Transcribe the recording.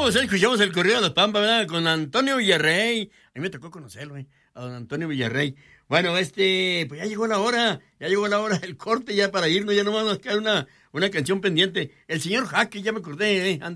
Regresamos, escuchamos el corrido de los Pampas, ¿verdad? Con Antonio Villarrey. A mí me tocó conocerlo, a don Antonio Villarrey. Bueno, pues ya llegó la hora del corte ya para irnos, ya no vamos a quedar una canción pendiente. El señor Jaque, ya me acordé,